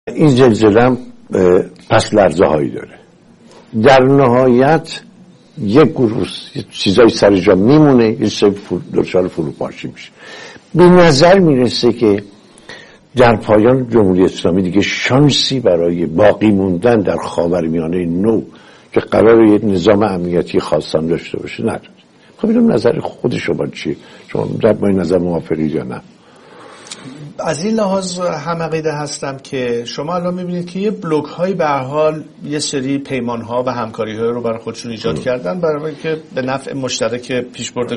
این زلزله هم پس لرزه هایی داره. در نهایت یک گروه چیزای سر جا میمونه، یه سری دچار فروپاشی میشه. به نظر میرسه که در پایان جمهوری اسلامی دیگه شانسی برای باقی موندن در خاورمیانه نو که قرار یک نظام امنیتی خاصم داشته باشه نداره. خب اینم نظر خود شما چیه؟ شما در با این نظر موافقید یا نه؟ از این لحاظ هم عقیده هستم که شما الان میبینید که یه بلوک های به هر حال یه سری پیمان ها و همکاری های رو برای خودشون ایجاد کردن برای اینکه به نفع مشترک پیشبرد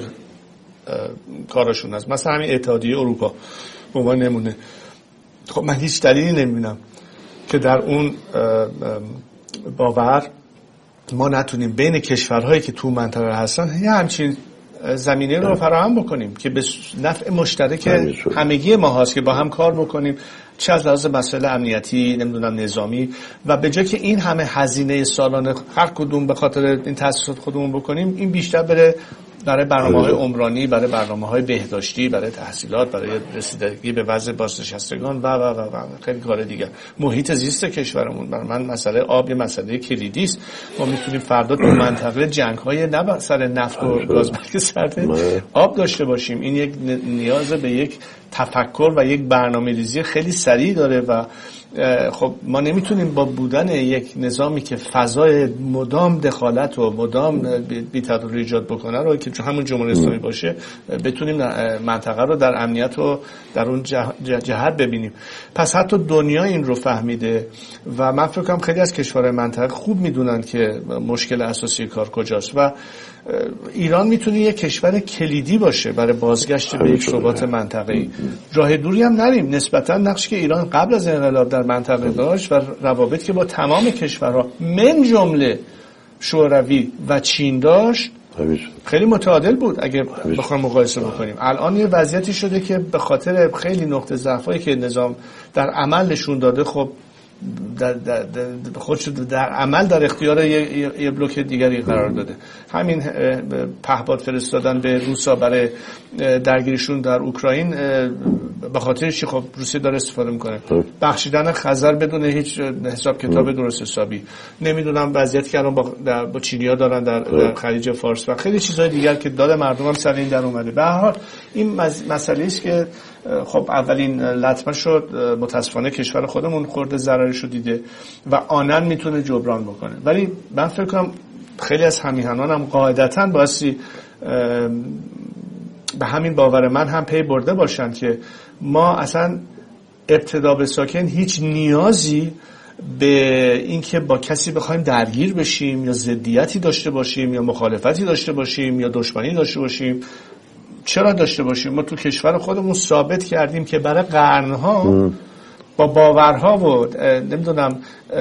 کارشون هست. مثلا همین اتحادیه اروپا به عنوان نمونه. خب من هیچ دلیلی نمیبینم که در اون باور ما نتونیم بین کشورهایی که تو منطقه هستن یه همچین زمینه رو فراهم بکنیم که به نفع مشترک همگی ما هست که با هم کار بکنیم، چه از لحاظ مسائل امنیتی، نمیدونم نظامی، و به جای که این همه هزینه سالانه هر کدوم به خاطر این تأسیسات خودمون بکنیم، این بیشتر بره برای برنامه‌های عمرانی، برای برنامه‌های بهداشتی، برای تحصیلات، برای رسیدگی به وضع بازنشستگان و خیلی کار دیگه. محیط زیست کشورمون برای من مسئله آب یه مسئله کلیدی است. ما میتونیم فردا تو منطقه جنگ‌های نه سر نفت و گاز بلکه سر آب داشته باشیم. این یک نیاز به یک تفکر و یک برنامه‌ریزی خیلی سریع داره و خب ما نمیتونیم با بودن یک نظامی که فضای مدام دخالت و مدام بی‌تدارک ایجاد بکنه رو که همون جمهوری اسلامی باشه بتونیم منطقه رو در امنیت و در اون جهت ببینیم. پس حتی دنیا این رو فهمیده و من فکر کنم خیلی از کشورهای منطقه خوب میدونن که مشکل اساسی کار کجاست و ایران میتونه یک کشور کلیدی باشه برای بازگشت به یک ثبات منطقه‌ای. راه دوری هم نریم. نسبتا نقشی که ایران قبل از انقلاب در منطقه داشت و روابطی که با تمام کشورها من جمله شوروی و چین داشت خیلی متعادل بود اگه بخوایم مقایسه بکنیم. الان یه وضعیتی شده که به خاطر خیلی نقطه ضعفایی که نظام در عمل نشون داده، خب خودش در عمل در اختیار یه بلوک دیگری قرار داده. همین پهپاد فرستادن به روسا برای درگیریشون در اوکراین به خاطر چی؟ خب روسیه داره استفاده میکنه. بخشیدن خزر بدون هیچ حساب کتاب درست حسابی، نمیدونم وضعیتی که الان با چینی‌ها دارن در خلیج فارس و خیلی چیزهای دیگر که داد مردم هم سر این در اومده. به هر حال این مسئله است که خب اولین لطمه شد متاسفانه کشور خودمون خورده ضررشو دیده و آنن میتونه جبران بکنه. ولی من فکر کنم خیلی از همیهنانم قاعدتاً بایستی به همین باور من هم پی برده باشن که ما اصلا ابتدا به ساکن هیچ نیازی به اینکه با کسی بخوایم درگیر بشیم یا ضدیتی داشته باشیم یا مخالفتی داشته باشیم یا دشمنی داشته باشیم چرا داشته باشیم. ما تو کشور خودمون ثابت کردیم که برای قرنها با باورها و نمیدونم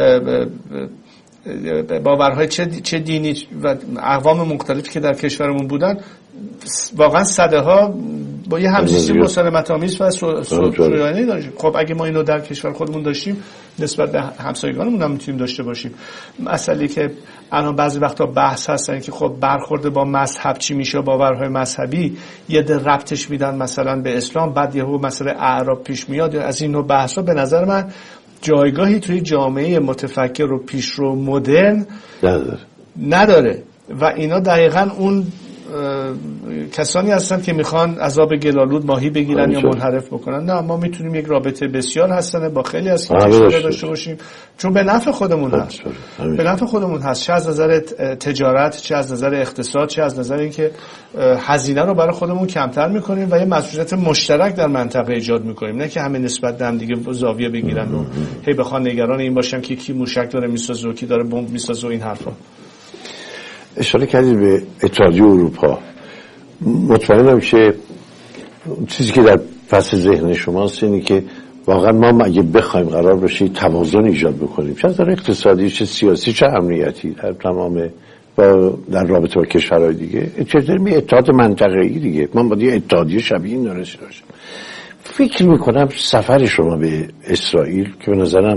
باورهای چه دینی و اقوام مختلفی که در کشورمون بودن واقعا صده ها با یه همزیستی مسالمت آمیز و سویانی داشتیم. خب اگه ما اینو در کشور خودمون داشتیم نسبت به همسایگانمون هم میتونیم داشته باشیم. مسئله که الان بعضی وقتا بحث هستن که خب برخورد با مذهب چی میشه، باورهای مذهبی یه در ربطش میدن مثلا به اسلام، بعد یهو مسئله اعراب پیش میاد. از این نوع بحثا به نظر من جایگاهی توی جامعه متفکر و پیشرو مدرن نداره و اینا دقیقاً اون کسانی هستن که میخوان عذاب گلالود ماهی بگیرن یا منحرف بکنن. نه، ما میتونیم یک رابطه بسیار حسنه با خیلی از کشورها داشته باشیم چون به نفع خودمون هست. به نفع خودمون هست، چه از نظر تجارت، چه از نظر اقتصاد، چه از نظر اینکه هزینه رو برای خودمون کمتر میکنیم و یه مسئولیت مشترک در منطقه ایجاد میکنیم، نه که همه نسبت به هم دیگه زاویه بگیرن و هی بخوان نگران این باشن که کی موشک داره میسازه و کی داره بمب میسازه و این حرفا. اشاره کردید به اتحادیه اروپا. مطمئنم که چیزی که در پس ذهن شماست اینه که واقعا ما اگه بخوایم قرار باشه توازن ایجاد بکنیم، چه از نظر اقتصادی، چه سیاسی، چه امنیتی، در تمام در رابطه با کشورهای دیگه، چه در اتحاد منطقه‌ای دیگه، ما باید یه اتحادیه شبیه این داشته باشیم. فکر میکنم سفر شما به اسرائیل که به نظرم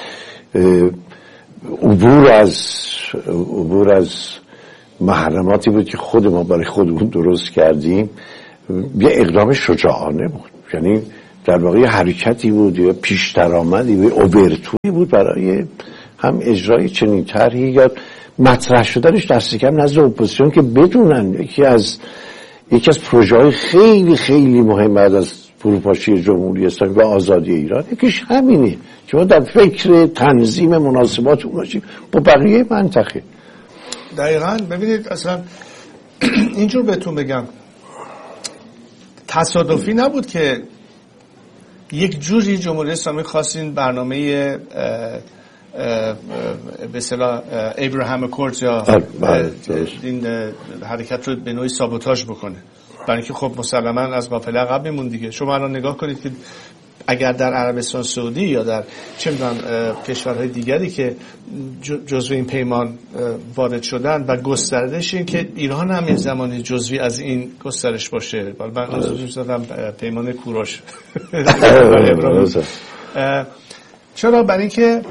عبور از محرماتی بود که خود ما برای خودمون درست کردیم، یه اقدام شجاعانه بود. یعنی در واقع حرکتی بود یا پیش درآمدی بود، اوورتوری بود برای هم اجرای چنین طرحی یا مطرح شدنش دست کم نزد اپوزیسیون که بدونن یکی از پروژه‌های خیلی خیلی مهم بعد از فروپاشی جمهوری اسلامی و آزادی ایران یکیش همینه که ما در فکر تنظیم مناسبات باشیم با بقیه منطقه. دقیقاً. ببینید اصلا اینجور بهتون بگم تصادفی نبود که یک جوری جمهوری اسلامی خواست این برنامه به اصطلاح ابراهام اکوردز یا این حرکت رو به نوعی سابوتاژ بکنه، برای اینکه خب مسلما از قافله عقب میمون دیگه. شما الان نگاه کنید که اگر در عربستان سعودی یا در چه می‌دونم کشورهای دیگری که جزو این پیمان وارد شدن و گستردش این که ایران هم یه زمانی جزوی از این گسترش باشه، من از زدم پیمان کوروش چرا؟ برای اینکه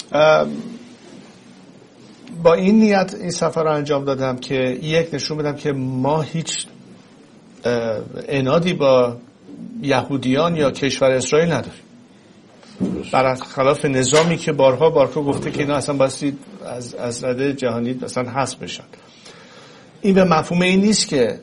با این نیت این سفر رو انجام دادم که یک نشون بدم که ما هیچ عنادی با یهودیان یا کشور اسرائیل نداریم، برخلاف نظامی که بارها گفته که اینا اصلا بایستی از رده جهانی اصلا حذف بشن. این به مفهوم این نیست که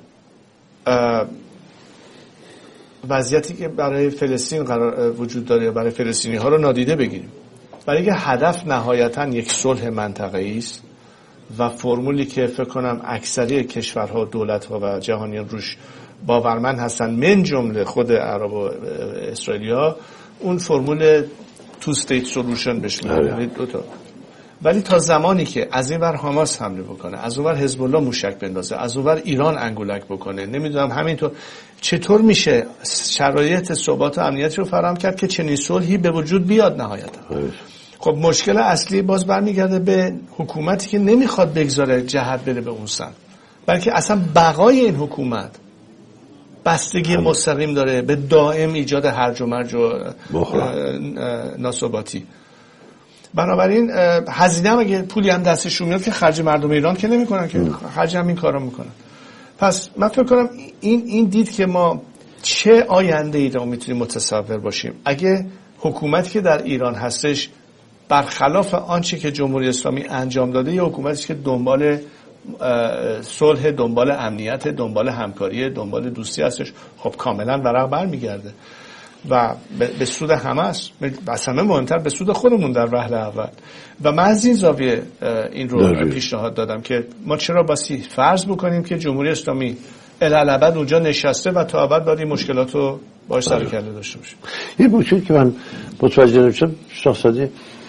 وضعیتی که برای فلسطین قرار وجود داره برای فلسطینی ها رو نادیده بگیریم، برای اینکه هدف نهایتاً یک صلح منطقه‌ای است و فرمولی که فکر کنم اکثری کشورها، دولت‌ها و جهانیان روش باورمند هستن من جمله خود عرب و اسرائیلیا، اون فرمول تو استیت سولوشن بهش میگن، دو تا. ولی تا زمانی که از این ور حماس حمله بکنه، از اون ور حزب الله موشک بندازه، از اون ور ایران انگولک بکنه، نمیدونم همینطور چطور میشه شرایط ثبات و امنیت رو فراهم کرد که چنین صلحی به وجود بیاد نهایتا. خب مشکل اصلی باز برمیگرده به حکومتی که نمیخواد بگذاره جهت بره به اون سمت، بلکه اصلا بقای این حکومت بستگی مستقیم داره به دائم ایجاد هرج و مرج و ناثباتی. بنابراین هزینه هم اگه پولی هم دستشون میاد که خرج مردم ایران که نمیکنن، که خرج هم این کارا میکنن. پس من فکر کنم این دید که ما چه آینده ای رو میتونیم متصور باشیم اگه حکومتی که در ایران هستش برخلاف آنچه که جمهوری اسلامی انجام داده یه حکومتی که دنبال صلح، دنبال امنیت، دنبال همکاری، دنبال دوستی هستش، خب کاملا ورق برمیگرده و به سود همه است، از همه مهمتر به سود خودمون در وهله اول. و من از این زاویه این رو پیشنهاد دادم که ما چرا باسی فرض بکنیم که جمهوری اسلامی الالبد اونجا نشسته و تا ابد باید این مشکلات رو باش سر کله داشته باشه. یه موضوعی که من متوجه نمیشم شاهزاده،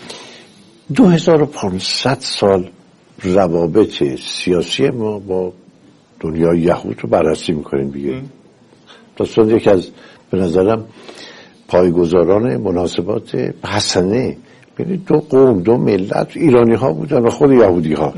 2500 سال روابط سیاسی ما با دنیای یهود رو بررسی میکنیم دیگه. داستان یکی از به نظرم پایه‌گذاران مناسبات حسنه بین دو قوم، دو ملت، ایرانی ها بودن و خود یهودی ها.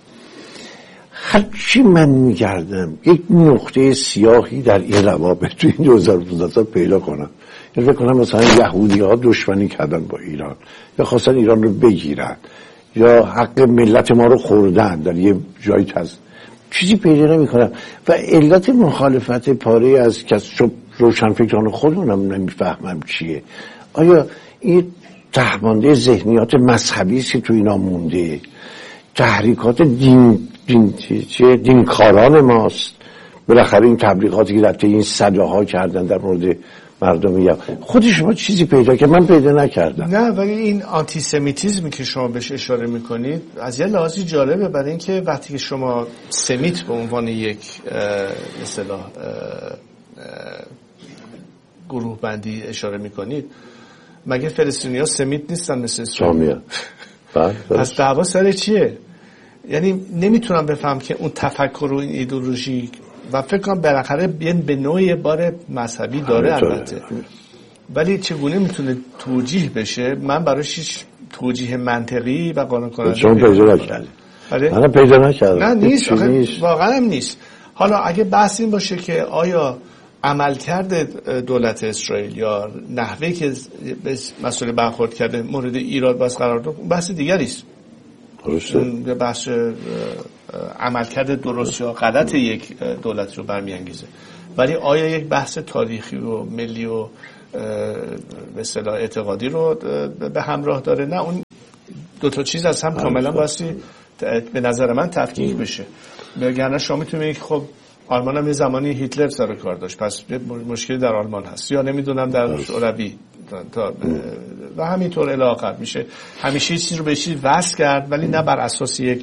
هرچی من میگردم یک نقطه سیاهی در این روابط تو این 2015 سال پیدا کنم، یعنی فکر کنم مثلا یهودی ها دشمنی کردن با ایران یا خواستن ایران رو بگیرن یا حق ملت ما رو خوردن در یه جایی چیزی پیدا نمی کنم. و علت مخالفت پاره از روشنفکران خودمونم نمیفهمم چیه. آیا این تهمانده ذهنیات مذهبی است که تو اینا مونده، تحریکات دینکاران ماست؟ بالاخره این تبلیغاتی که در این صداها کردن در مورد مردم خود شما چیزی پیدا که من پیدا نکردم. نه، ولی این آنتی سمیتیزمی که شما بهش اشاره میکنید از یه لحاظی جالبه، برای اینکه وقتی که شما سمیت به عنوان یک اصطلاح گروه بندی اشاره میکنید، مگه فلسطینی‌ها سمیت نیستن مثل اسرائیل؟ پس دعوا سر چیه؟ یعنی نمیتونم بفهم که اون تفکر و این ایدئولوژی و فکر کنم بالاخره به نوعی بار مذهبی داره البته، ولی چگونه میتونه توجیه بشه؟ من براش هیچ توجیه منطقی و قانع کننده چون پیدا نکردم. من پیدا نکردم. نه نیست، واقعا هم نیست. حالا اگه بحث این باشه که آیا عملکرد دولت اسرائیل یا نحوهی که به مسئله برخورد کرده مورد ایراد باز قرار داد، بحث دیگری است. درسته. بحث عملکرد درست یا غلط یک دولت رو برمیانگیزه. ولی آیا یک بحث تاریخی و ملی و به اصطلاح اعتقادی رو به همراه داره. نه، اون دو تا چیز از هم کاملا واسه به نظر من تفکیک بشه. وگرنه شما میتونید بگید خب آلمان هم یه زمانی هیتلر سر کار داشت، پس مشکلی در آلمان هست، یا نمیدونم در شوروی و همینطور الی آخر. میشه همیشه یه چیزی رو به چیزی وصل کرد، ولی نه بر اساس یک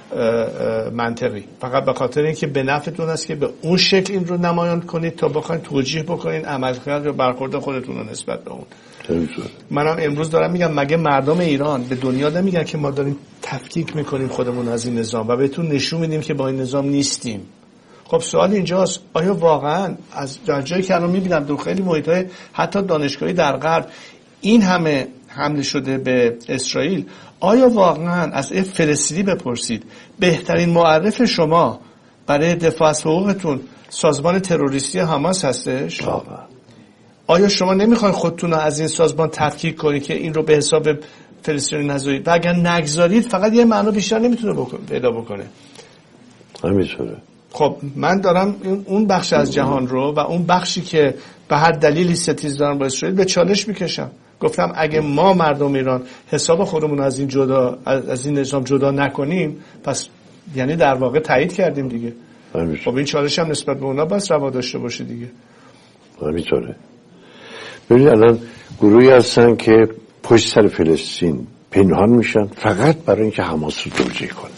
منطقی، فقط به خاطر اینکه به نفعتون است که به اون شکل این رو نمایان کنید تا بخواید توجیه بکنید عملکرد یا برخورد خودتون رو نسبت به اون. منم امروز دارم میگم مگه مردم ایران به دنیا نمیگن که ما داریم تفکیک میکنیم خودمون از این نظام و بهتون نشون میدیم که با این نظام نیستیم؟ خب سوال اینجاست، آیا واقعا از جایی که الان میبینم در خیلی محیط‌های حتی دانشگاهی در غرب این همه حمله شده به اسرائیل، آیا واقعا از این فلسطینی بپرسید بهترین معرف شما برای دفاع از حقوقتون سازمان تروریستی حماس هستش؟ آیا شما نمیخواین خودتون رو از این سازمان تفکیک کنید که این رو به حساب فلسطینی نذارید؟ و اگر نگذارید فقط یه معنا بیشتر نمیتونه پیدا بکنه. همینطوره. خب من دارم اون بخش از جهان رو و اون بخشی که به هر دلیلی ستیز دارن با اسرائیل به چالش میکشم. گفتم اگه ما مردم ایران حساب خودمون از این نظام جدا نکنیم، پس یعنی در واقع تایید کردیم دیگه. خب این چالش هم نسبت به اونا بس روا داشته باشه دیگه. همینطوره. ببینید الان گروهی هستن که پشت سر فلسطین پنهان میشن فقط برای اینکه حماس رو توجیه کنن.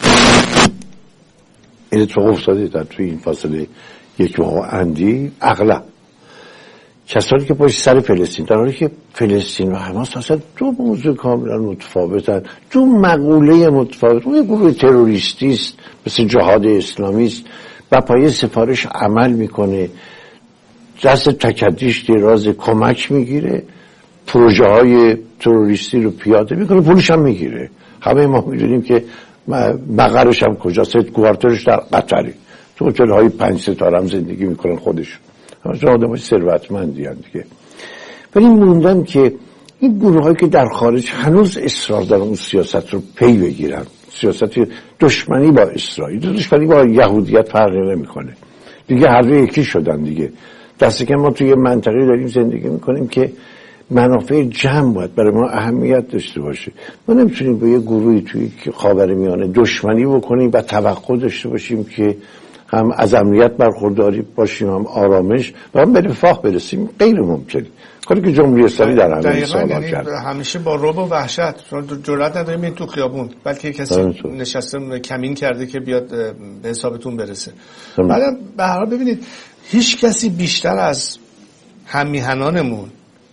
این اتفاق افتاده در توی این فاصله یک ماه اندی. اغلب کسانی که پشت سر فلسطین، در حالی که فلسطین و حماس اصلا دو موضوع کاملا متفاوتن، دو مقوله متفاوت. اون یه گروه تروریستی است مثل جهاد اسلامی است و پای سفارش عمل میکنه، دست تکدیش دراز، کمک میگیره، پروژه های تروریستی رو پیاده میکنه، پولش هم میگیره. همه ما میدونیم که مقرش هم کجاست، هدکوارترش در قطره، تو هتل های 5 ستاره هم زندگی میکنن خودشون، همه آدمای ثروتمندی ان دیگه. ولی موندم که این گروه هایی که در خارج هنوز اصرار دارن اون سیاست رو پی بگیرن، سیاست دشمنی با اسرائیل، دشمنی با یهودیت فرقی نمیکنه دیگه، هر دو یکی شدن دیگه. دسته که ما توی منطقه داریم زندگی میکنیم که منافع جمع باید برای ما اهمیت داشته باشه. ما نمیتونیم با یه گروهی توی خاورمیانه دشمنی بکنیم و توقع داشته باشیم که هم از امنیت برخورداری باشیم، هم آرامش و هم به رفاه برسیم. غیر ممکنه. کاری که جمهوری اسلامی در همین سالها کرد. همیشه با رعب و وحشت، جرئت نداریم این تو خیابون، بلکه کسی نشسته کمین کرده که بیاد به حسابتون برسه. بعدم به هر حال ببینید هیچ کسی بیشتر از هممیهنانمون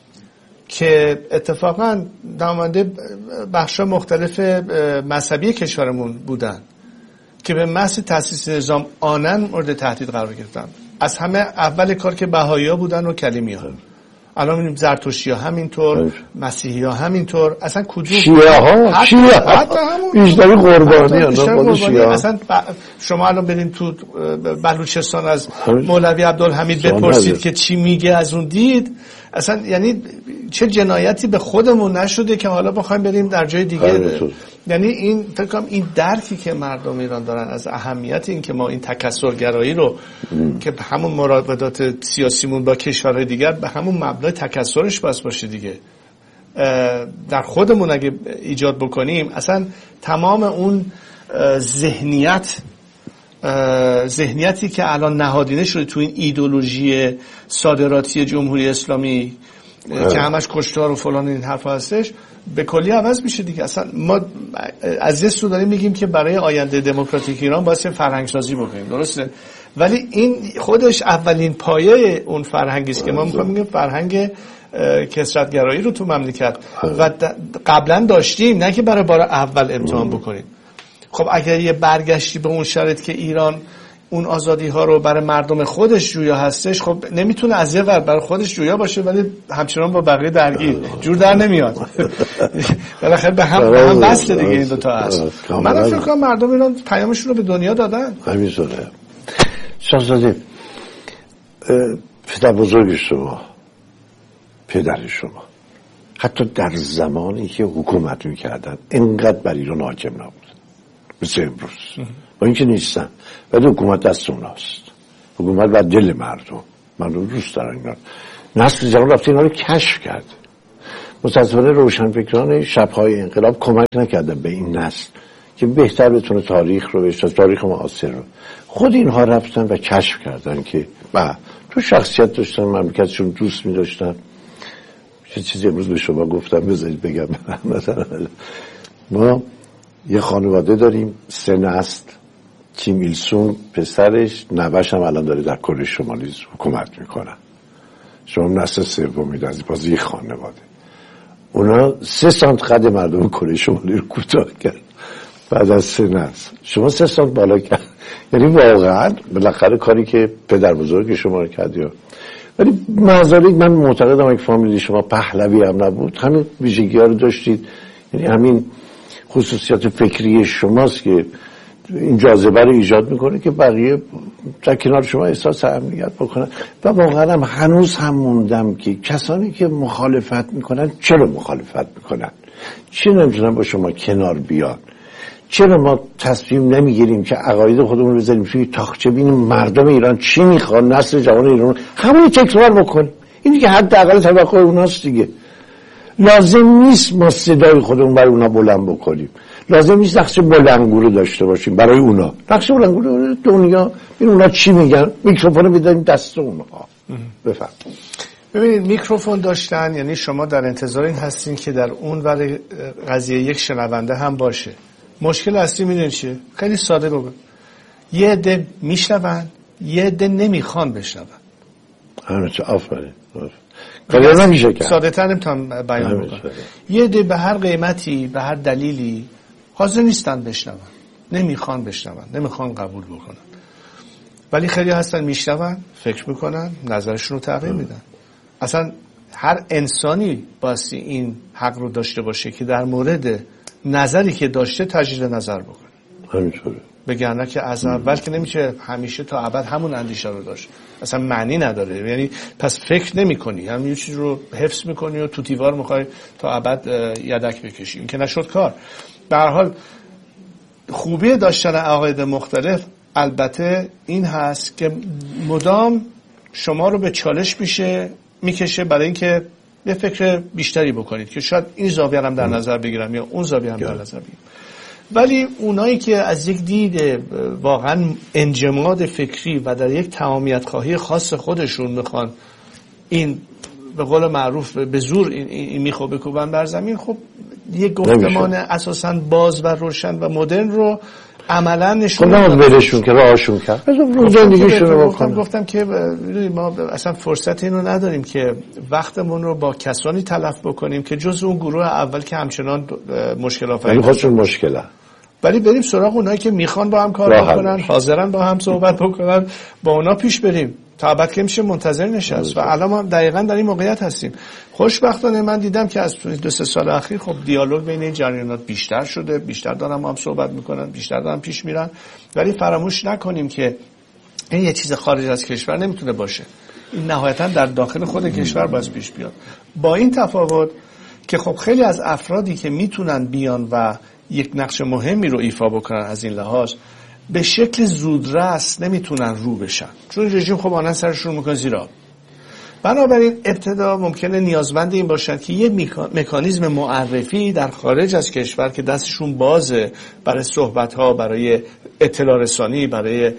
که اتفاقا نماینده بخش‌های مختلف مذهبی کشورمون بودن که به محض تأسیس نظام آنن مورد تهدید قرار گرفتن، از همه اول کار که بهائی‌ها بودن و کلیمی‌ها، الان می‌بینیم زرتشتی‌ها همینطور، مسیحی‌ها همینطور، اصلا کدوم شیعه‌ها بیشتری قربانی اصلا شما الان برین تو بلوچستان از مولوی عبدالحمید بپرسید که چی میگه از اون دید، اصلا یعنی چه جنایتی به خودمون نشده که حالا بخوایم بریم در جای دیگه. یعنی این فکر کنم این درکی که مردم ایران دارن از اهمیت این که ما این تکثرگرایی رو که همون مراودات سیاسیمون با کشورهای دیگر به همون مبنای تکثرش باشه دیگه، در خودمون اگه ایجاد بکنیم، اصلا تمام اون ذهنیتی که الان نهادینه شده تو این ایدئولوژی صادراتی جمهوری اسلامی که همش کشتار و فلان این حرفا هستش، به کلی عوض میشه دیگه. اصلا ما از یه سو داریم میگیم که برای آینده دموکراتیک ایران باید فرهنگ سازی بکنیم، درسته؟ ولی این خودش اولین پایه اون فرهنگی است که ما میخوایم بگیم فرهنگ کثرت‌گرایی رو تو مملکت و قبلا داشتیم، نه که برای بار اول امتحان بکنیم. خب اگر یه برگشتی به اون شرط که ایران اون آزادی ها رو برای مردم خودش جویا هستش، خب نمیتونه از یه ور برای خودش جویا باشه ولی همچنان با بقیه درگیر، جور در نمیاد. بالاخره به هم وصله دیگه این دوتا هست. من فکر کنم مردم ایران پیامشون رو به دنیا دادن. همینطوره. شاهزاده، پدر بزرگ شما، پدر شما، حتی در زمانی که حکومت میکردن اینقدر بر ایران حاکم نبود مثل امروز. با اینکه نیستن ولی حکومت دست اوناست، حکومت بر دل مردم دوست دارن اینا. نسل جوان رفته اینا رو کشف کرد. متاسفانه روشنفکران شب‌های انقلاب کمک نکردن به این نسل که بهتر بتونه تاریخ رو بشناسه، تاریخ معاصر رو. خود اینها رفتن و کشف کردن که تو شخصیت داشتن، مملکتشون دوست می داشتن. چه چیزی امروز به شما گفتم بذارید بگم. مثلا ما یه خانواده داریم 3 نسل، کیم ایل سونگ پسرش، نوه‌ش هم الان داره در کره شمالی حکومت میکنن. شما نسل سومید از بازی خانواده. اونا 3 سانت قد مردم کره شمالی رو کوتاه کرد بعد از 3 نسل. شما 3 سانت بالا کرد. یعنی واقعا بالاخره کاری که پدر بزرگ شما رو کرد. ولی معذرت من معتقدم یک فامیلی شما پهلوی هم نبود، همین ویژگی ها رو داشتید. یعنی همین خصوصیات فکری شماست که این جاذبه رو ایجاد میکنه که بقیه در کنار شما احساس امنیت بکنن. و واقعا هم هنوز هم موندم که کسانی که مخالفت میکنن چرا مخالفت میکنن، چرا نمیتونن با شما کنار بیان، چرا ما تصمیم نمیگیریم که عقاید خودمون رو بذاریم توی تاخچه، ببینیم مردم ایران چی میخوان، نسل جوان ایران همون تکرار بکنیم. این دیگه حداقل توقع اوناست دیگه. لازم نیست ما صدای خودمون برای اونا بلند بکنیم، لازم نیست نقش بلندگو رو داشته باشیم برای اونا. نقش بلندگو رو دنیا این اونا چی میگن، میکروفون رو بدیم دست اونها. بفهم. ببینید میکروفون داشتن یعنی شما در انتظار این هستین که در اون ور قضیه یک شنونده هم باشه. مشکل اصلی میدونید چیه؟ خیلی ساده بگم، یه عده میشنون، یه عده نمیخوان بشنون. همچه آفرین. کاری نمیشه کرد. ساده تر نمیتونم بیان بکنم. یه عده به هر قیمتی، به هر دلیلی حاضر نیستن بشنون، نمیخوان بشنون، نمیخوان قبول بکنن. ولی خیلی هستن میشنون، فکر میکنن، نظرشون رو تغییر میدن. اصلا هر انسانی بایستی این حق رو داشته باشه که در مورد نظری که داشته تجدید نظر بکنه. همینطوره. بگرنه که از اول که نمیشه همیشه تا ابد همون اندیشه رو داشت، اصلا معنی نداره. یعنی پس فکر نمی کنی، هم یه چیز رو حفظ میکنی و تو دیوار میخوای تا ابد یدک بکشی، این که نشد کار. به هر حال خوبی داشتن عقاید مختلف البته این هست که مدام شما رو به چالش میکشه برای اینکه یه فکر بیشتری بکنید که شاید این زاویه هم در نظر بگیرم یا اون زاویه هم در نظر بگیرم. ولی اونایی که از یک دید واقعا انجماد فکری و در یک تمامیت خواهی خاص خودشون میخوان این به قول معروف به زور این میخو بکوبن بر زمین، خب یک گفتمان اساساً باز و روشن و مدرن رو عملا نشون میدن. ولشون که راهشون کرد زندگیشون رو بکنن. گفتم که ما اصلا فرصت اینو نداریم که وقتمون رو با کسانی تلف بکنیم که جز اون گروه اول که همچنان مشکل آفرین، یعنی خودشون مشکله. ولی بریم سراغ اونایی که میخوان با هم کار بکنن، حاضرن با هم صحبت بکنن، با اونا پیش بریم. تا ابد که میشه منتظر نشست. و الان ما دقیقاً در این موقعیت هستیم. خوشبختانه من دیدم که از 2-3 سال اخیر خب دیالوگ بین این جریانات بیشتر شده، بیشتر دارن با هم صحبت میکنن، بیشتر دارن پیش میرن. ولی فراموش نکنیم که این یه چیز خارج از کشور نمیتونه باشه، این نهایتاً در داخل خود کشور باید پیش بیاد. با این تفاوت که خب خیلی از افرادی که میتونن بیان و یک نقش مهمی رو ایفا بکنن از این لحاظ به شکل زودرس نمیتونن رو بشن، چون رژیم خب آنها سرشون میکنه زیرا. بنابراین ابتدا ممکنه نیازمند این باشن که یه مکانیزم معرفی در خارج از کشور که دستشون بازه برای صحبت‌ها، برای اطلاع رسانی، برای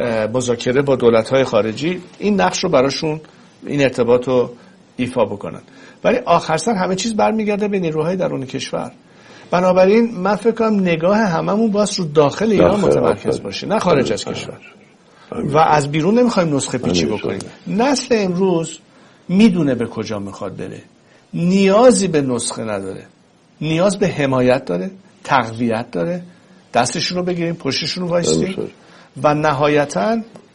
مذاکره با دولت‌های خارجی، این نقش رو براشون، این ارتباط رو ایفا بکنن. ولی آخر سر همه چیز برمیگرده به نیروهای درون کشور. بنابراین من فکر کنم نگاه هممون باید رو داخل ایران متمرکز باشه، نه خارج از کشور. و از بیرون نمیخوایم نسخه پیچی بکنیم. نسل امروز میدونه به کجا میخواد بره، نیازی به نسخه نداره، نیاز به حمایت داره، تقویت داره، دستشون رو بگیریم، پشتشون رو وایسیم. و نهایتاً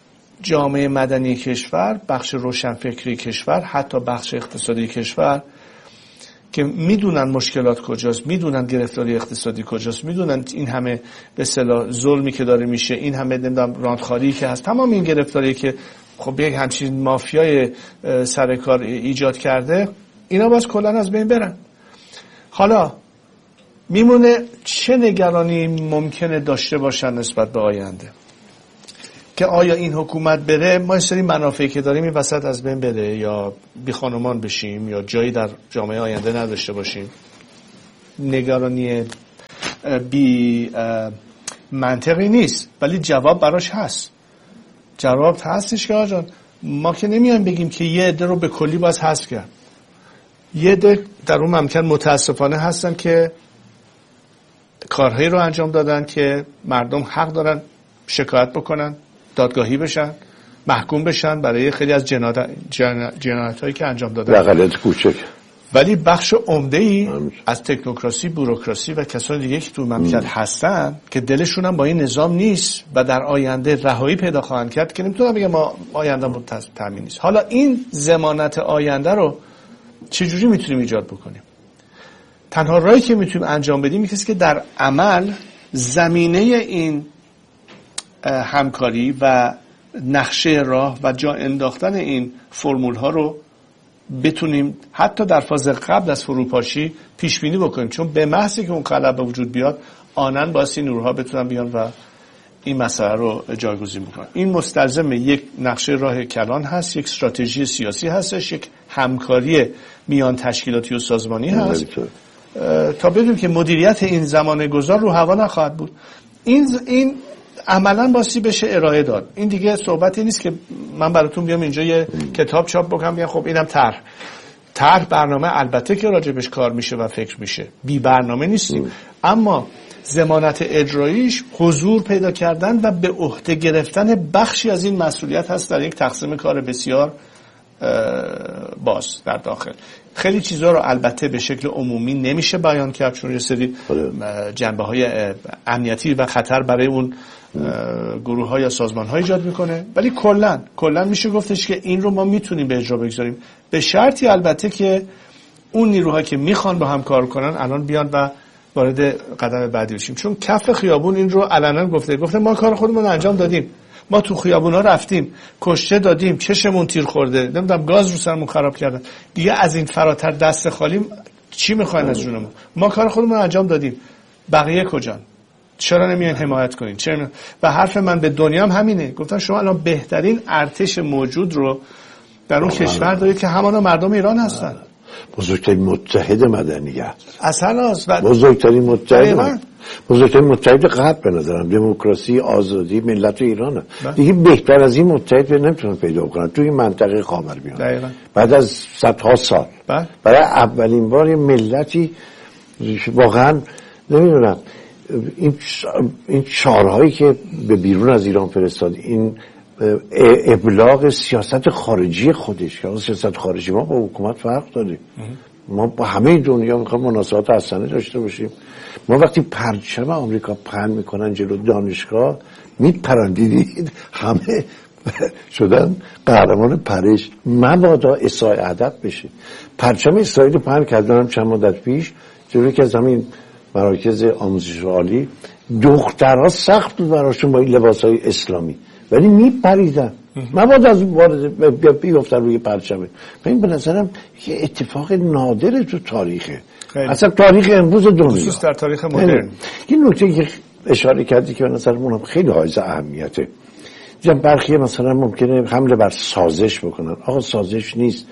جامعه مدنی کشور، بخش روشنفکری کشور، حتی بخش اقتصادی کشور که میدونن مشکلات کجاست، میدونن گرفتاری اقتصادی کجاست، میدونن این همه به اصطلاح ظلمی که داره میشه، این همه نمیدونم راندخاری که هست، تمام این گرفتاری که خب یک همچین مافیای سرکار ایجاد کرده، اینا باز کلن از بین برن. حالا میمونه چه نگرانی ممکنه داشته باشن نسبت به آینده. که آیا این حکومت بره ما سری منافعی که داریم این وسط از بین بره یا بی خانمان بشیم یا جایی در جامعه آینده نداشته باشیم. نگرانی بی منطقی نیست، ولی جواب براش هست. جواب هستش که آجان ما که نمیایم بگیم که یه عده رو به کلی باز حذف کرد. یه عده در اون ممکن متاسفانه هستن که کارهایی رو انجام دادن که مردم حق دارن شکایت بکنن، دادگاهی بشن، محکوم بشن برای خیلی از جنایت‌هایی که انجام دادن. بغلت کوچک. ولی بخش عمده‌ای از تکنوکراسی، بوروکراسی و کسان دیگه که تو مملکت هستن که دلشون هم با این نظام نیست و در آینده رهایی پیدا خواهند کرد که نمیتونم بگم ما آیندهمون تامین نیست. حالا این ضمانت آینده رو چجوری میتونیم ایجاد بکنیم؟ تنها راهی که میتونیم انجام بدیم اینه که در عمل زمینه این همکاری و نقشه راه و جا انداختن این فرمول ها رو بتونیم حتی در فاز قبل از فروپاشی پیش بینی بکنیم، چون به محضی که اون خلأ به وجود بیاد آنن باعث این نورها بتونن بیان و این مسئله رو جایگزین بکنن. این مستلزم یک نقشه راه کلان هست، یک استراتژی سیاسی هستش، یک همکاری میان تشکیلاتی و سازمانی هست تا بدونیم که مدیریت این زمان گذار رو هوا نخواهد بود. این عملا باسی بشه ارائه داد. این دیگه صحبتی نیست که من براتون بیام اینجا یه کتاب چاپ بکنم بیام خب اینم طرح برنامه البته که راجبش کار میشه و فکر میشه، بی برنامه نیستیم، اما ضمانت اجراییش حضور پیدا کردن و به عهده گرفتن بخشی از این مسئولیت هست در یک تقسیم کار بسیار باز در داخل. خیلی چیزها رو البته به شکل عمومی نمیشه بیان کرد چون یه سری جنبه‌های امنیتی و خطر برای اون گروه‌ها یا سازمان‌ها ایجاد میکنه، ولی کلاً میشه گفتش که این رو ما میتونیم به اجرا بگذاریم، به شرطی البته که اون نیروها که میخوان با هم کار کنن الان بیان و وارد قدم بعدی بشیم. چون کف خیابون این رو علنا گفته ما کار خودمون انجام دادیم، ما تو خیابونا رفتیم، کشته دادیم، چشمون تیر خورده، نمیدونم گاز رو سرمون خراب کردن، دیگه از این فراتر دست خالی چی میخواین از جونمون؟ ما کار خودمون انجام دادیم، بقیه کجان؟ چرا نمیان حمایت کنین؟ چرا؟ و حرف من به دنیا هم همینه، گفتن شما الان بهترین ارتش موجود رو در اون کشور دارید که همانا مردم ایران هستن. بزرگترین متحد مدنیت اصلا بزرگترین متحد غرب به نظرم دموکراسی، آزادی، ملت ایرانه. دیگه بهتر از این متحد نمیتونن پیدا کنن توی این منطقه خاورمیانه بعد از صدها سال. برای اولین بار یه ملتی واقعا نمیدونم این شعارهایی که به بیرون از ایران فرستاد، این ابلاغ سیاست خارجی خودش، که سیاست خارجی ما با حکومت فرق داریم. ما با همه دنیا میخوایم مناسبات حسنه داشته باشیم. ما وقتی پرچم آمریکا پهن میکنن جلو دانشگاه میپرندید، همه شدن قهرمان پرش، مبادا اساء ادب بشه. پرچم اسرائیل پهن کردن چند مدت پیش جلوی که از همین مراکز آموزش عالی، دخترها سخت بود براشون با این لباسای اسلامی، ولی میپریدن مبادا از وارد بیفتن روی پرچمه. این به نظرم یه اتفاق نادره تو تاریخه، اصلا تاریخ امروز دنیا، خصوص در تاریخ مدرن. این نکته که اشاره کردی که به نظرم خیلی حائز اهمیته. دیدم برخی مثلا ممکنه حمله بر سازش بکنن. آقا سازش نیست.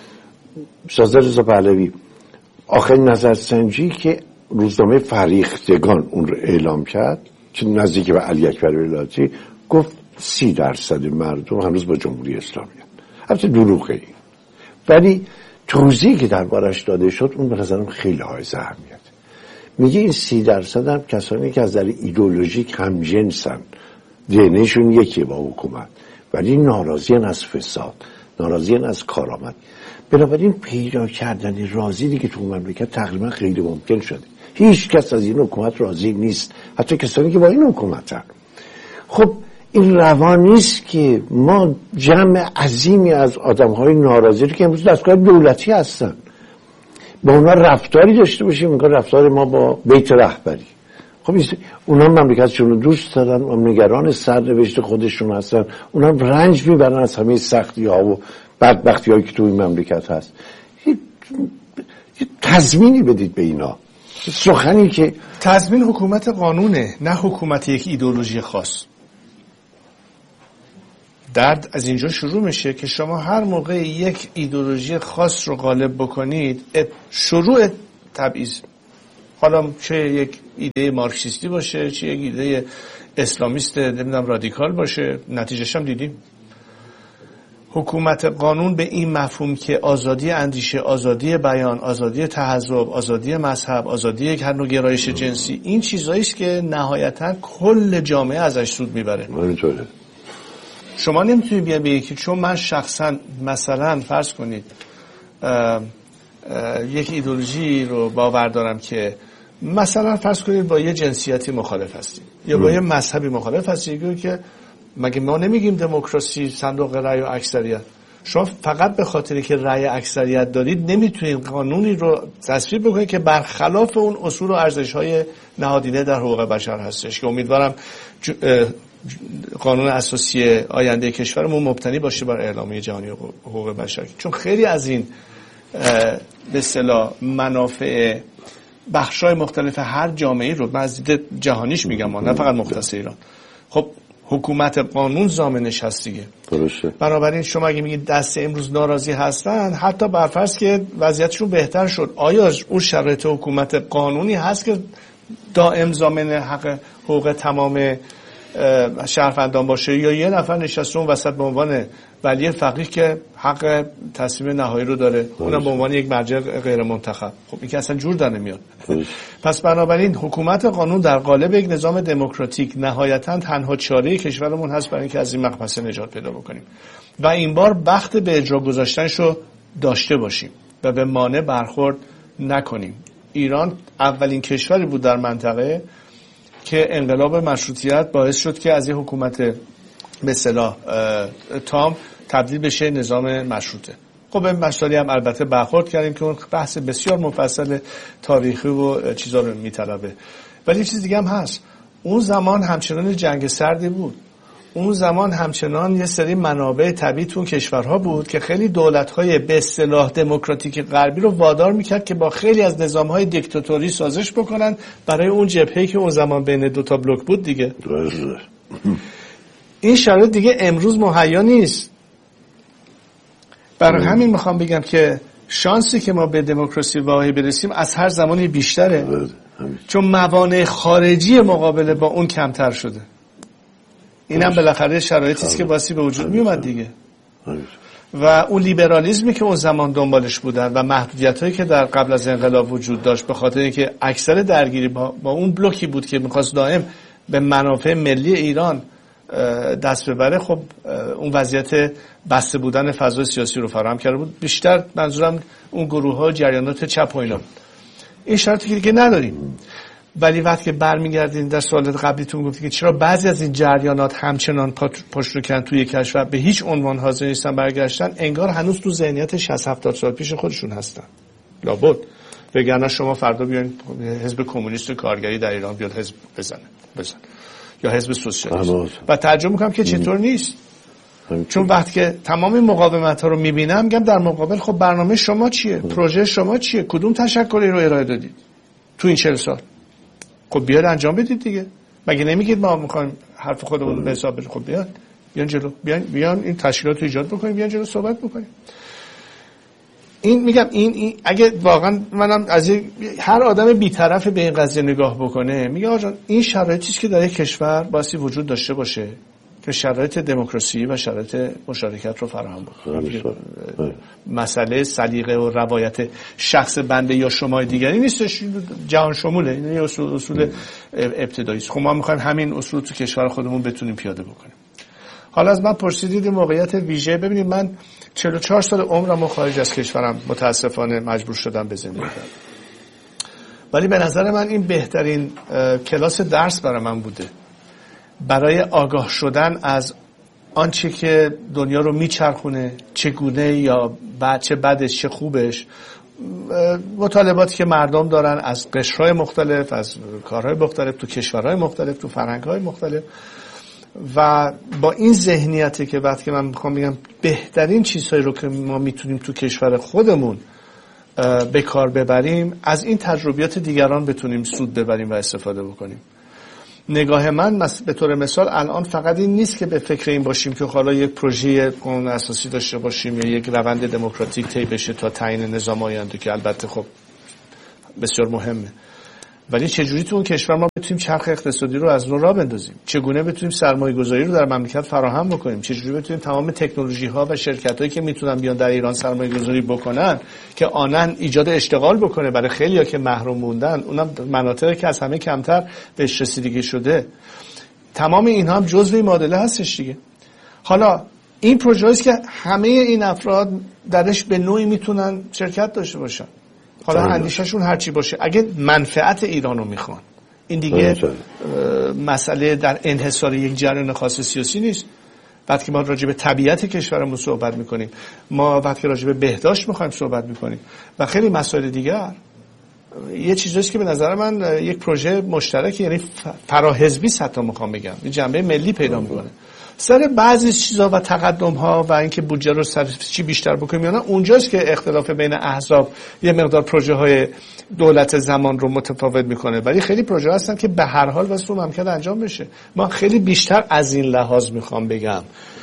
شازده رضا پهلوی آخرین نظرسنجی که روزنامه فریختگان اون رو اعلام کرد که نزدیک به علی اکبر ولایتی، گفت 30% مردم هنوز با جمهوری اسلامی هستند. البته دروغه این، ولی توضیحی که دربارش داده شد اون به نظرم خیلی حائز اهمیت. میگه این 30% هم کسانی که از نظر ایدئولوژیک همجنسن، دینشون یکیه با حکومت، ولی ناراضیان از فساد، ناراضیان از کارآمد. بنابراین پیدا کردن راضی دیگه تو مملکت تقریبا غیر ممکن شده. هیچ کس از این حکومت راضی نیست، حتی کسانی که با این حکومتن. خب این روان نیست که ما جمع عظیمی از آدم‌های ناراضی رو که امروز دستگاه دولتی هستن با اونا رفتاری داشته باشیم، میگن رفتار ما با بیت رهبری. خب اونا مملکتشون رو دوست دارن و نگران سرنوشت خودشون هستن، اونا رنج میبرن از همه سختی‌ها و بدبختی‌هایی که تو این مملکت هست. یه تضمینی بدید به اینا. سخنی که تضمین حکومت قانونه، نه حکومت یک ایدئولوژی خاص. درد از اینجا شروع میشه که شما هر موقع یک ایدئولوژی خاص رو غالب بکنید، شروع تبعیض، حالا چه یک ایده مارکسیستی باشه، چه یک ایده اسلامیست نمیدونم رادیکال باشه، نتیجهش هم دیدیم. حکومت قانون به این مفهوم که آزادی اندیشه، آزادی بیان، آزادی تحزب، آزادی مذهب، آزادی یک هر نوع گرایش جنسی، این چیزایی است که نهایتا کل جامعه ازش سود میبره. همینطوره. شما نمیتونید بیان بگید که چون من شخصا مثلا فرض کنید یک ایدئولوژی رو باور دارم که مثلا فرض کنید با یه جنسیتی مخالف هستید یا با یه مذهبی مخالف هستید، که مگه ما نمیگیم دموکراسی صندوق رأی و اکثریت؟ شما فقط به خاطری که رأی اکثریت دارید نمیتونید قانونی رو تصویب بکنید که برخلاف اون اصول و ارزش‌های نهادینه در حقوق بشر هستش، که امیدوارم قانون اساسی آینده کشورمون مبتنی باشه بر اعلامیه جهانی حقوق بشر، چون خیلی از این به اصطلاح منافع بخش‌های مختلف هر جامعه‌ای رو من از دید جهانیش میگم، نه فقط مختص ایران، خب حکومت قانون ضامنش هست دیگه. درسته. بنابراین شما اگه میگید دست امروز ناراضی هستن، حتی برفرض که وضعیتشون بهتر شد، آیا اون شرایط حکومت قانونی هست که دائم ضامن حقوق تمام شهروندان باشه، یا یه نفر نشسته اون وسط به عنوان ولی فقیه که حق تصمیم نهایی رو داره، اونم به عنوان یک مرجع غیر منتخب؟ خب این که اصلا جور در نمیاد. پس بنابراین حکومت قانون در قالب یک نظام دموکراتیک نهایتا تنها چاره کشورمون هست برای اینکه از این مقبسه نجات پیدا بکنیم و این بار بخت به اجرا گذاشتنشو داشته باشیم و به مانع برخورد نکنیم. ایران اولین کشوری بود در منطقه که انقلاب مشروطیت باعث شد که از یه حکومت به اصطلاح تام تبدیل بشه نظام مشروطه. خب به مسائلی هم البته برخورد کردیم که اون بحث بسیار مفصل تاریخی و چیزا رو میطلبه، ولی چیز دیگه هم هست. اون زمان همچنان جنگ سردی بود، اون زمان همچنان یه سری منابع طبیعی تو کشورها بود که خیلی دولت‌های به اصطلاح دموکراتیک غربی رو وادار میکرد که با خیلی از نظام‌های دیکتاتوری سازش بکنن برای اون جبهه‌ای که اون زمان بین دو تا بلوک بود دیگه. این شرایط دیگه امروز مهیا نیست. برای همین میخوام بگم که شانسی که ما به دموکراسی واقعی برسیم از هر زمانی بیشتره، چون موانع خارجی مقابله با اون کمتر شده. اینم بالاخره شرایطی است که باعث به وجود می اومد دیگه. و اون لیبرالیسمی که اون زمان دنبالش بودن و محدودیتایی که در قبل از انقلاب وجود داشت به خاطر اینکه اکثر درگیری با اون بلوکی بود که می‌خواست دائم به منافع ملی ایران دست ببره، خب اون وضعیت بسته بودن فضای سیاسی رو فراهم کرده بود. بیشتر منظورم اون گروه‌ها و جریانات چپ و اینا بود. این شرطی که دیگه نداریم. ولی وقتی که برمیگردین در سوالات قبلیتون گفتید که چرا بعضی از این جریانات همچنان پشت رو کن توی کشور به هیچ عنوان حاضر نیستن برگشتن، انگار هنوز تو ذهنیت 60-70 سال پیش خودشون هستن. لابد وگرنه شما فردا بیاین حزب کمونیست کارگری در ایران بیاد حزب بزن یا حزب سوسیالیست و ترجمه میکنم که چطور نیست. چون وقتی که تمام این مقاومت ها رو میبینم میگم در مقابل خب برنامه شما چیه؟ پروژه شما چیه؟ کدوم تشکلی رو ارائه دادید تو این 40 سال؟ خب بیاد انجام بدید دیگه. مگه نمیگید ما میخوایم حرف خودمون به حساب بشه؟ خب بیان جلو، بیان این تشکیلات رو ایجاد بکنیم، بیان جلو صحبت بکنیم. این میگم این اگه واقعا منم از هر آدم بی‌طرف به این قضیه نگاه بکنه، میگه آقا این شرایطی است که در یک کشور باید وجود داشته باشه که شرایط دموکراسی و شرایط مشارکت رو فراهم بکنه. مسئله سلیقه و روایت شخص بنده یا شما دیگری نیستش، جهان شموله. این یه اصول ابتدایی است. خب ما می‌خوایم همین اصول تو کشور خودمون بتونیم پیاده بکنیم. حالا از من پرسیدید موقعیت ویژه. ببینید من 44 سال عمرم خارج از کشورم متاسفانه مجبور شدم به زندگی کنم، ولی به نظر من این بهترین کلاس درس برای من بوده، برای آگاه شدن از آنچه که دنیا رو میچرخونه، چگونه یا چه بدش چه خوبش، مطالباتی که مردم دارن از قشرهای مختلف، از کارهای مختلف، تو کشورهای مختلف، تو فرهنگهای مختلف. و با این ذهنیتی که وقتی که من میخوام بگم بهترین چیزهایی رو که ما میتونیم تو کشور خودمون به کار ببریم، از این تجربیات دیگران بتونیم سود ببریم و استفاده بکنیم. نگاه من به طور مثال الان فقط این نیست که به فکر این باشیم که حالا یک پروژه قانون اساسی داشته باشیم یا یک روند دموکراتیک طی بشه تا تعیین نظام آینده که البته خب بسیار مهمه، ولی چجوری تو اون کشور ما بتونیم چرخ اقتصادی رو از نو راه بندازیم، چگونه بتونیم سرمایه‌گذاری رو در مملکت فراهم بکنیم، چجوری بتونیم تمام تکنولوژی‌ها و شرکتایی که میتونن بیان در ایران سرمایه‌گذاری بکنن که آنن ایجاد اشتغال بکنه برای خیلی‌ها که محروم موندن، اونم مناطقی که از همه کمتر بهش رسیدگی شده. تمام اینها هم جزء این معادله هستش دیگه. حالا این پروژه‌ای است که همه این افراد درش به نوعی میتونن شرکت داشته باشن. حالا اندیشه‌شون هر چی باشه، اگه منفعت ایرانو میخوان، این دیگه مسئله در انحصار یک جریان خاص سیاسی نیست. بعد که ما راجع به طبیعت کشورمون صحبت میکنیم، ما وقتی که راجع به بهداشت میخوایم صحبت میکنیم و خیلی مسائل دیگر، یه چیزیست که به نظر من یک پروژه مشترک، یعنی فراحزبی حتی میخوام بگم، یه جنبه ملی پیدا میکنه. سر بعضی چیزا و تقدم‌ها و اینکه بودجه رو سر چی بیشتر بکنیم یا نه، اونجاست که اختلاف بین احزاب یه مقدار پروژه‌های دولت زمان رو متفاوت میکنه، ولی خیلی پروژه هستن که به هر حال واسه ممکن انجام بشه. ما خیلی بیشتر از این لحاظ میخوام بگم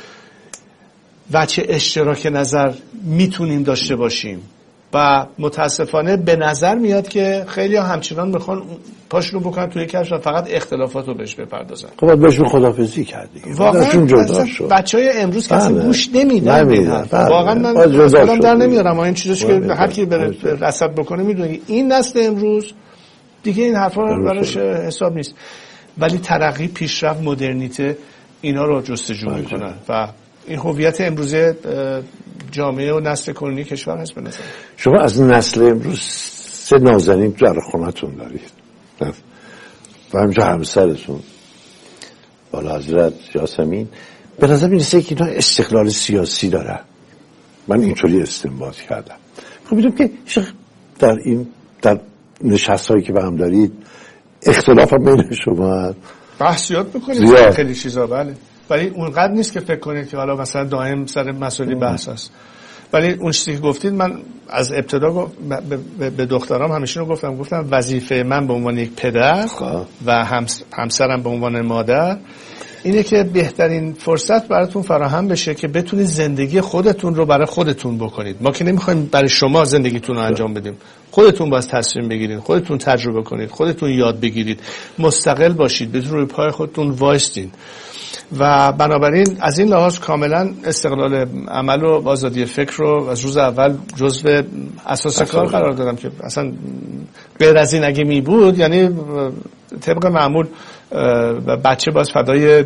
وجه اشتراک نظر میتونیم داشته باشیم و متاسفانه به نظر میاد که خیلی همچنان میخوان پاشونو بکنن توی کشور فقط اختلافات رو بهش بپردازن. خب باید بهش خداحافظی کردی. واقعا بچهای امروز کسی گوش نمیدن. واقعا من خودم در نمیارم این چیزی که هر کی بره رصد بکنه میدونه این نسل امروز دیگه این حرفا براش حساب نیست، ولی ترقی، پیشرفت، مدرنیته اینا رو جستجو میکنن و این هویت امروزه جامعه و نسل کنونی کشور هست. به نظر شما از نسل امروز 3 نازنین در خونتون دارید و همینجا همسرتون بالا حضرت یاسمین، به نظر میرسه که اینا استقلال سیاسی دارن. من اینطوری استنباط کردم. خب میدونم که در نشست هایی که با هم دارید اختلاف هم بین شما هست، بحثیات بکنید خیلی چیزا، بله، ولی اونقدر نیست که فکر کنید که حالا مثلا دائم سر مسائل بحث هست. ولی اون چیزی که گفتید، من از ابتدا به دخترام همیشه رو گفتم وظیفه من به عنوان یک پدر و همسرم به عنوان مادر اینه که بهترین فرصت براتون فراهم بشه که بتونید زندگی خودتون رو برای خودتون بکنید. ما که نمیخوایم برای شما زندگیتون رو انجام بدیم، خودتون باید تصمیم بگیرید، خودتون تجربه کنید، خودتون یاد بگیرید، مستقل باشید، بتونید روی پای خودتون وایستین و بنابراین از این لحاظ کاملا استقلال عمل و آزادی فکر رو از روز اول جزو اساس کار قرار دادم که اصلا غیر از این اگه می بود، یعنی طبق معمول بچه باز فدای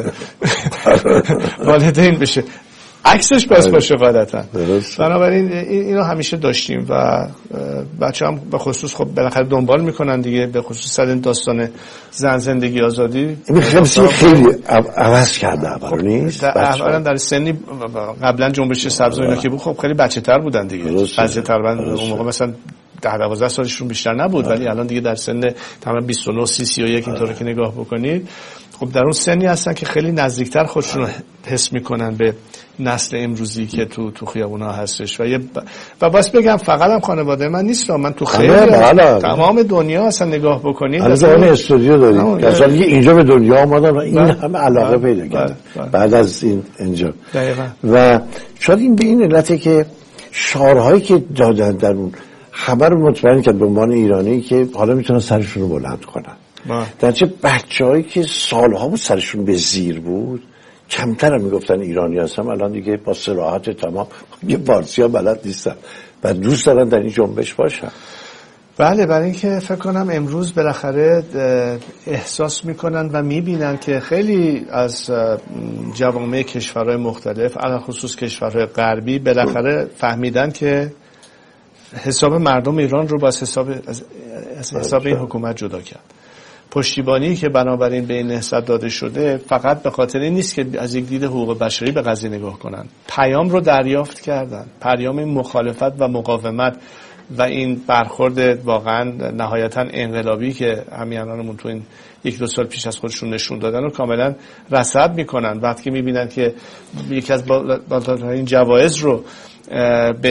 والدین بشه، عکسش باز باشه غالبا. بنابراین اینو همیشه داشتیم و بچه هم به خصوص خب بالاخره دنبال میکنن دیگه، به خصوص سر این داستان زن، زندگی، آزادی. این خیلی عوض کرده اول نیست؟ اولا در سنی قبلا جنبش سبز و اینا که بود خب خیلی بچه تر بودن دیگه، بعضی تقریبا اون موقع مثلا 10-12 سالشون بیشتر نبود، ولی الان دیگه در سن تقریبا 29 31 اینطوری که نگاه بکنید خب در اون سنی هستن که خیلی نزدیکتر خودشون رو حس میکنن به نسل امروزی که تو خیابونا هستش و باز بگم فقط هم خانواده من نیست، من تو خیلی تمام دنیا اصلا نگاه بکنید اصلا استودیو دارید اصلا اینجا به دنیا آمدن و این همه علاقه پیدا کردن بعد از این اینجا و شاید این به این علته که شعارهایی که دادن در اون خبر مطمئن کرد به عنوان ایرانی که حالا میتونن سرشون رو بلند کنن. درچه بچه‌هایی که سالها بود سرشون به زیر بود کمتر هم میگفتن ایرانی هستم، الان دیگه با صراحت تمام یه فارسی ها بلد نیستن و دوست دارن در این جنبش باشن. بله، برای اینکه فکر کنم امروز بالاخره احساس میکنن و میبینن که خیلی از جوامع کشورهای مختلف علاوه خصوص کشورهای غربی بالاخره فهمیدن که حساب مردم ایران رو با حساب این حکومت جدا کرد. پشتیبانی که بنابراین به این نهضت داده شده فقط به خاطر این نیست که از یک دید حقوق بشری به قضیه نگاه کنن، پیام رو دریافت کردن، پیام مخالفت و مقاومت و این برخورد واقعا نهایتا انقلابی که همیهنانمون تو این 1-2 سال پیش از خودشون نشون دادن رو کاملا رصد میکنن. وقتی میبینن که یکی از بالاترین جوایز رو به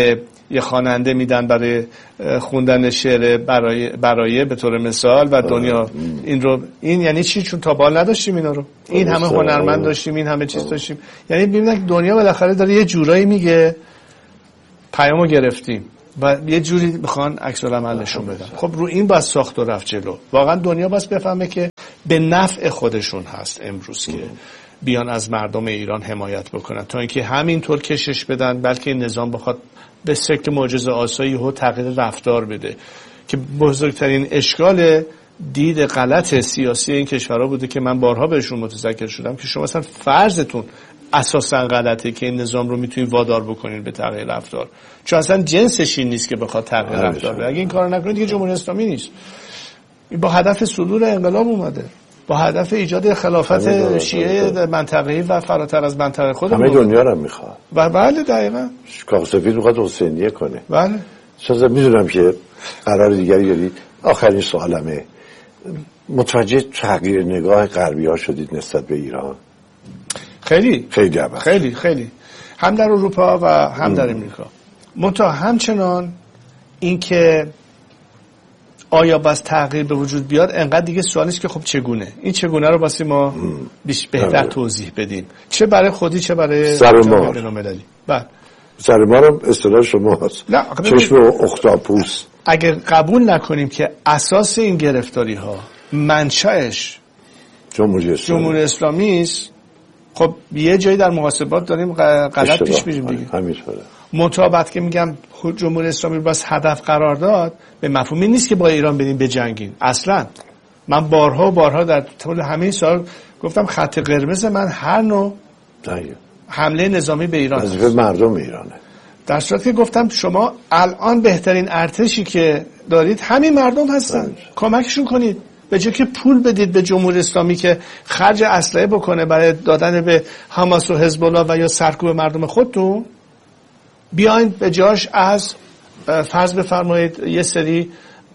یه خواننده میدن برای خوندن شعر برای به طور مثال و دنیا این یعنی چی؟ چون تا بال نداشتیم اینا رو، این همه هنرمند داشتیم، این همه چیز داشتیم، یعنی ببینید دنیا بالاخره داره یه جورایی میگه پیامو گرفتیم و یه جوری میخوان عکس العمل نشون بدن. خب رو این باید ساخت و رفت جلو. واقعا دنیا باید بفهمه که به نفع خودشون هست امروز که بیان از مردم ایران حمایت بکنن تا اینکه همینطور کشش بدن، بلکه این نظام بخواد به شکل معجزه آسایی ها تغییر رفتار بده که بزرگترین اشکال دید غلط سیاسی این کشورها بوده که من بارها بهشون متذکر شدم که شما اصلا فرضتون اساسا غلطه که این نظام رو میتونید وادار بکنین به تغییر رفتار، چون اصلا جنسش این نیست که بخواد تغییر رفتار بده. اگه این کارو نکنید دیگه جمهوری اسلامی نیست. با هدف صدور انقلاب اومده، با هدف ایجاد خلافت شیعه منطقه‌ای و فراتر از منطقه خودمون. همه دنیا رو میخواد. بله دقیقاً. کاخ سفید میخواد حسینیه کنه. بله. شاید میدونم که قرار دیگری دارید. آخرین سوالمه، متوجه تغییر نگاه غربی‌ها شدید نسبت به ایران؟ خیلی خیلی خیلی هم در اروپا و هم در امریکا. منتها همچنان این که آیا بس تغییر به وجود بیاد انقدر دیگه سوال نیست که خب چگونه، این چگونه رو واسه ما بهتر توضیح بدیم، چه برای خودی چه برای جامعه بین‌المللی. بله سرمار هم اصطلاح شماست، چشم اختاپوس. اگر قبول نکنیم که اساس این گرفتاری ها منشأش جمهوری اسلامی است، خب یه جایی در محاسبات داریم غلط پیش میریم دیگه. همینطوره. مطابقت که میگم جمهوری اسلامی رو بس هدف قرار داد به مفهومی نیست که با ایران بریم بجنگیم. اصلا من بارها در طول همه سال گفتم خط قرمز من هر نوع حمله نظامی به ایران وظیفه مردم ایرانه. در صورتی که گفتم شما الان بهترین ارتشی که دارید همین مردم هستن، کمکشون کنید، به جای که پول بدید به جمهوری اسلامی که خرج اسلحه بکنه برای دادن به حماس و حزب الله و یا سرکوب مردم خودتون، بیاین به جاش از فرض بفرمایید یه سری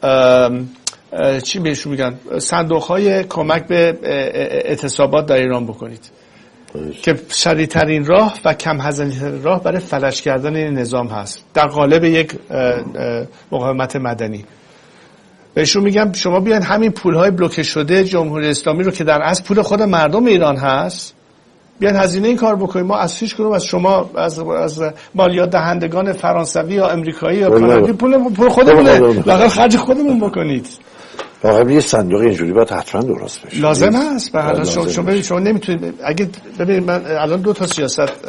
چی بهشون میگن صندوق‌های کمک به اعتصابات در ایران بکنید که سریع‌ترین راه و کم هزینه‌ترین راه برای فلج کردن این نظام هست در قالب یک مقاومت مدنی. بهشون میگم شما بیاین همین پول‌های بلوکه شده جمهوری اسلامی رو که در اصل پول خود مردم ایران هست، بیاین هزینه این کار بکنیم. ما از هیچ کدوم از شما از مالیات دهندگان فرانسوی یا امریکایی یا کانادایی پول خودمونه، واقعا خرج خودمون بکنید. واقعا یه صندوق اینجوری باید حتما درست بشه، لازم است. به هر حال شما نمیتونید. اگه ببینید من الان دو تا سیاست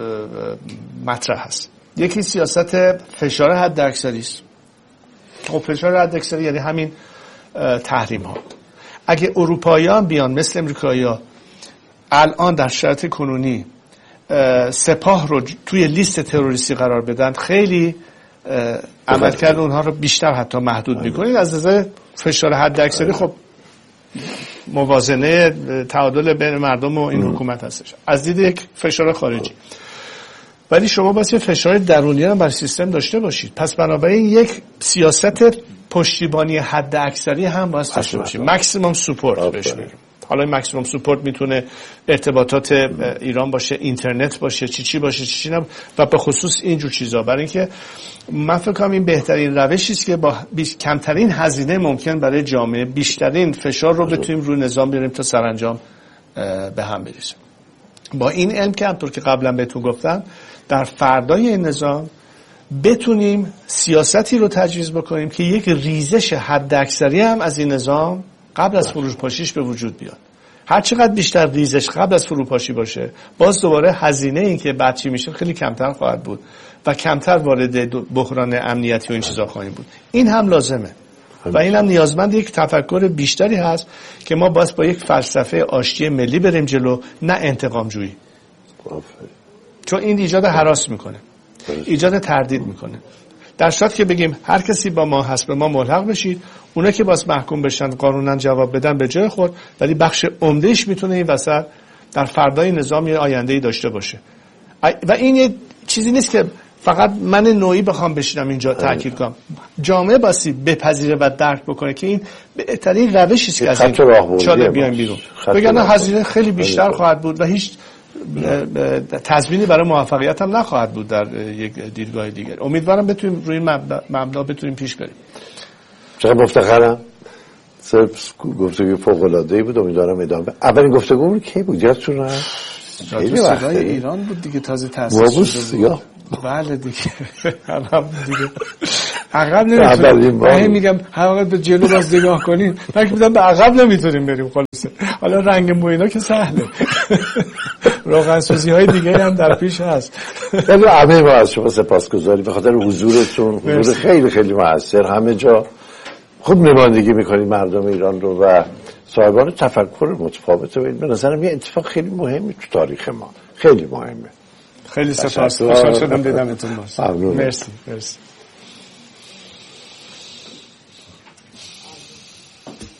مطرح هست. یکی سیاست فشار حداکثری است. خب فشار حداکثری یعنی همین تحریم ها. اگه اروپاییان بیان مثل امریکایی‌ها الان در شرایط کنونی سپاه رو توی لیست تروریستی قرار بدن، خیلی عملکرد اونها رو بیشتر حتی محدود میکنید. از نظر فشار حداکثری خب موازنه تعادل بین مردم و این حکومت هستش از دید یک فشار خارجی، ولی شما باید یه فشار درونی هم بر سیستم داشته باشید. پس بنابراین یک سیاست پشتیبانی حداکثری هم باید داشته باشید. ماکسیمم سپورت بهش میگیم. حالا این ماکسیمم سپورت میتونه ارتباطات ایران باشه، اینترنت باشه، چی باشه، چی نه، و به خصوص اینجور چیزا، برای اینکه من فکر کنم این بهترین روشی است که با کمترین هزینه ممکن برای جامعه بیشترین فشار رو بتونیم روی نظام بیاریم تا سرانجام به هم برسیم. با این علم که همونطور که قبلا بهتون گفتم در فردای این نظام بتونیم سیاستی رو تجویز بکنیم که یک ریزش حداکثری هم از این نظام قبل از فروپاشیش به وجود بیاد. هر چقدر بیشتر ریزش قبل از فروپاشی باشه، باز دوباره هزینه این که بعد چی میشه خیلی کمتر خواهد بود و کمتر وارد بحران امنیتی و این چیزا خواهیم بود. این هم لازمه و این هم نیازمند یک تفکر بیشتری هست که ما باز با یک فلسفه آشتی ملی بریم جلو، نه انتقام جویی. چون این ایجاد هراس میکنه، ایجاد تردید میکنه. در صورتی که بگیم هر کسی با ما هست به ما ملحق بشید، اونا که باز محکوم بشن قانونا جواب بدن به جای خود، ولی بخش عمدهش میتونه این وسط در فردای نظام یه آینده‌ای داشته باشه. و این یه چیزی نیست که فقط من نوعی بخوام بشینم اینجا تاکید کنم. جامعه باسی بپذیره و درک بکنه که این بهترین روشی است که از این چاله بیایم بیرون. بگن هزینه خیلی بیشتر خواهد بود و هیچ تضمینی برای موفقیت هم نخواهد بود در یک دیدگاه دیگر. امیدوارم بتونیم روی مبنا بتونیم پیش بریم. چقدر مفتخرم. گفتگو فوق‌العاده‌ای بود. امیدوارم ادامه. اولین گفتگو کی بود یادتونه؟ خیلی صدای ایران بود دیگه، تازه تأسیس شده بود. بله دیگه. عقب نمیتونیم. میگم هر وقت به جلو باز نگاه کنیم فکر می‌کنم به عقب نمیتونیم بریم. خلاصه حالا رنگ موینا که سهله. روغنسازی‌های دیگه هم در پیش هست. ولی همه ما از شما سپاسگزاریم به خاطر حضورتون. حضور خیلی خیلی موثر. همه جا خوب نمایندگی می‌کنید مردم ایران رو و صاحبان تفکر متفاوته. به نظرم یه اتفاق خیلی مهمی تو تاریخ ما، خیلی مهمه. خیلی سپاس. خوشحال شدم دیدمتون. مرسی.